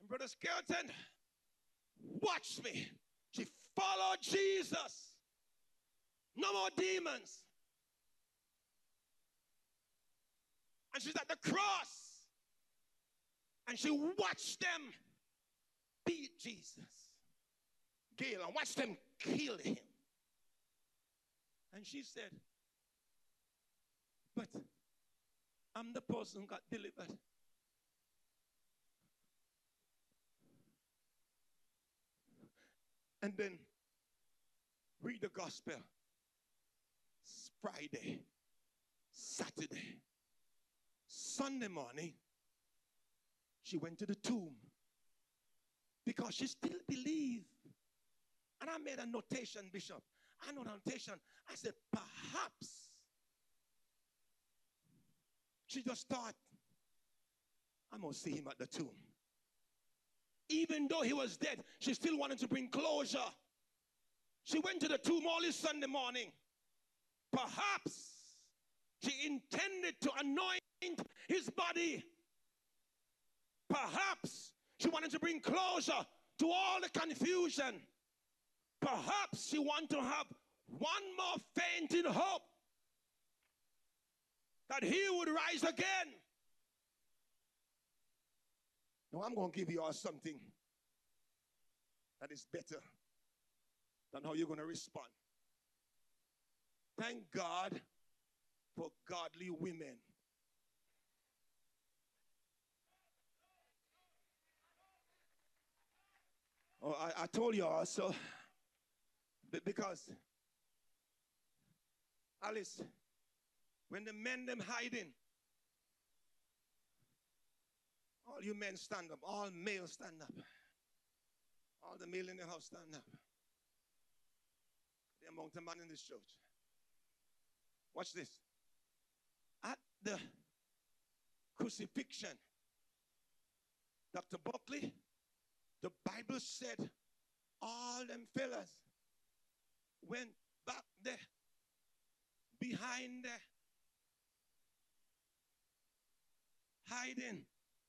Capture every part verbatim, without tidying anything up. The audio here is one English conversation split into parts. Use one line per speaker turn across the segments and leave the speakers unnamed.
Brother Skeleton, watch me. She followed Jesus. No more demons. And she's at the cross. And she watched them beat Jesus. Gail, and watched them kill him. And she said, but I'm the person who got delivered. And then read the gospel. It's Friday, Saturday, Sunday morning, she went to the tomb because she still believed. And I made a notation, Bishop. I know the notation. I said, perhaps she just thought, I'm going to see him at the tomb. Even though he was dead, she still wanted to bring closure. She went to the tomb early Sunday morning. Perhaps she intended to anoint his body. Perhaps she wanted to bring closure to all the confusion. Perhaps she wanted to have one more fainting hope that he would rise again. Now I'm going to give you all something that is better than how you're going to respond. Thank God for godly women. Oh, I, I told you also, because, Alice, when the men them hiding, all you men stand up, all males stand up. All the male in the house stand up. The amount of man in this church. Watch this. At the crucifixion, Doctor Buckley, the Bible said all them fellas went back there, behind there, hiding,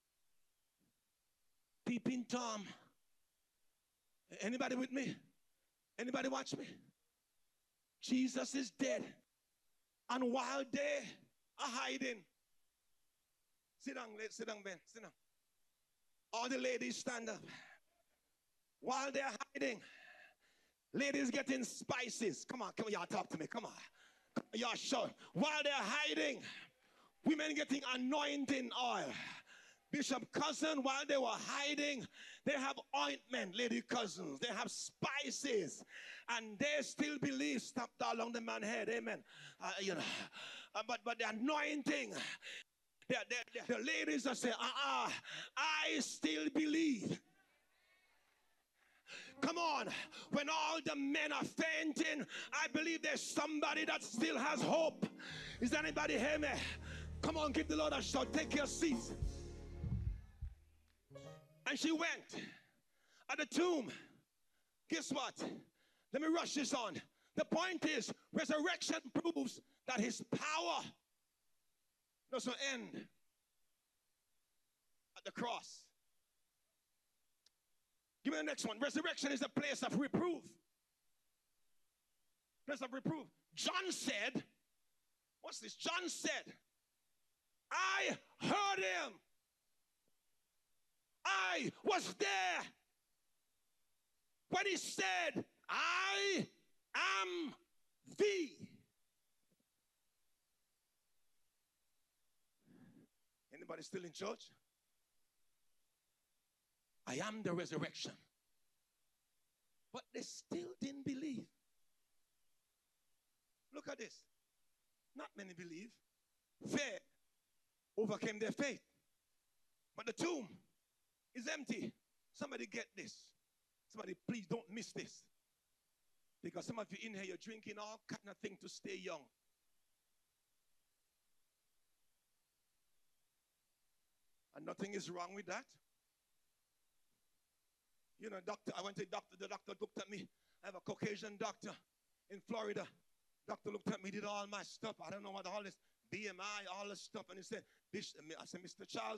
peeping Tom. Anybody with me? Anybody watch me? Jesus is dead. And while they are hiding, sit down, sit down, Ben, sit down. All the ladies stand up. While they're hiding, ladies getting spices. Come on, come on, y'all talk to me. Come on. Y'all show. While they're hiding, women getting anointing oil. Bishop Cousin, while they were hiding, they have ointment, lady cousins. They have spices. And they still believe, stop along the man's head, amen. Uh, you know, uh, but, but the anointing, the, the, the ladies are saying, uh-uh, I still believe. Come on, when all the men are fainting, I believe there's somebody that still has hope. Is anybody hear me? Come on, give the Lord a shout. Take your seats. And she went at the tomb. Guess what? Let me rush this on. The point is, resurrection proves that his power doesn't end at the cross. Give me the next one. Resurrection is a place of reproof. Place of reproof. John said, what's this? John said, I heard him. I was there when he said, I am thee. Anybody still in church? I am the resurrection. But they still didn't believe. Look at this. Not many believe. Fear overcame their faith. But the tomb is empty. Somebody get this. Somebody please don't miss this. Because some of you in here, you're drinking all kind of things to stay young. And nothing is wrong with that. You know, doctor, I went to the doctor, the doctor looked at me. I have a Caucasian doctor in Florida. Doctor looked at me, did all my stuff. I don't know what all this B M I, all this stuff. And he said, I said, Mister Charles,